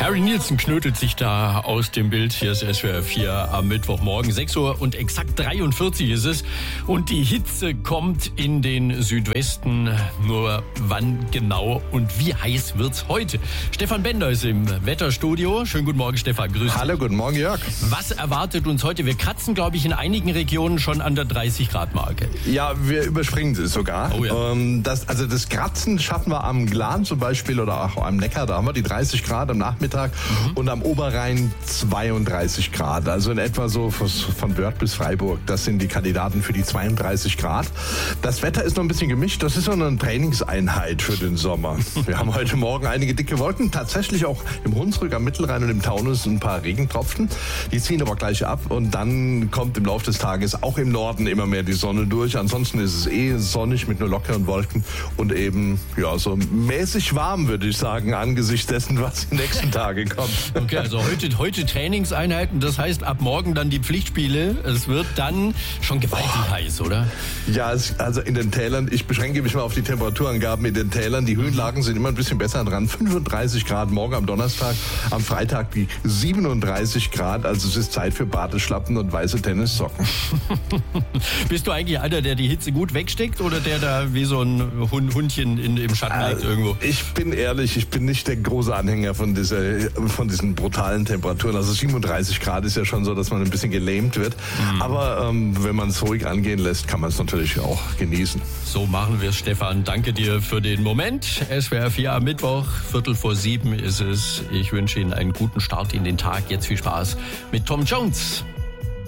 Harry Nilsson knödelt sich da aus dem Bild. Hier ist SWR 4 am Mittwochmorgen. 6 Uhr und exakt 43 ist es. Und die Hitze kommt in den Südwesten. Nur wann genau und wie heiß wird's heute? Stefan Bender ist im Wetterstudio. Schönen guten Morgen, Stefan. Grüß dich. Hallo, guten Morgen, Jörg. Was erwartet uns heute? Wir kratzen, glaube ich, in einigen Regionen schon an der 30-Grad-Marke. Ja, wir überspringen sie sogar. Oh ja. Das Kratzen schaffen wir am Glan zum Beispiel oder auch am Neckar. Da haben wir die 30 Grad am Nachmittag und am Oberrhein 32 Grad. Also in etwa so von Wörth bis Freiburg. Das sind die Kandidaten für die 32 Grad. Das Wetter ist noch ein bisschen gemischt. Das ist so eine Trainingseinheit für den Sommer. Wir haben heute Morgen einige dicke Wolken. Tatsächlich auch im Hunsrück, am Mittelrhein und im Taunus ein paar Regentropfen. Die ziehen aber gleich ab und dann kommt im Laufe des Tages auch im Norden immer mehr die Sonne durch. Ansonsten ist es sonnig mit nur lockeren Wolken und eben so mäßig warm, würde ich sagen, angesichts dessen, was die nächsten Tage kommt. Okay, also heute Trainingseinheiten, das heißt ab morgen dann die Pflichtspiele. Es wird dann schon gewaltig heiß, oder? Ja, also in den Tälern, ich beschränke mich mal auf die Temperaturangaben in den Tälern. Die Höhenlagen sind immer ein bisschen besser dran. 35 Grad morgen am Donnerstag, am Freitag die 37 Grad. Also es ist Zeit für Badeschlappen und weiße Tennissocken. Bist du eigentlich einer, der die Hitze gut wegsteckt oder der da wie so ein Hundchen im Schatten liegt irgendwo? Ich bin ehrlich, ich bin nicht der große Anhänger von diesen brutalen Temperaturen. Also 37 Grad ist ja schon so, dass man ein bisschen gelähmt wird. Aber wenn man es ruhig angehen lässt, kann man es natürlich auch genießen. So machen wir es, Stefan. Danke dir für den Moment. SWR 4 am Mittwoch, 6:45 ist es. Ich wünsche Ihnen einen guten Start in den Tag. Jetzt viel Spaß mit Tom Jones.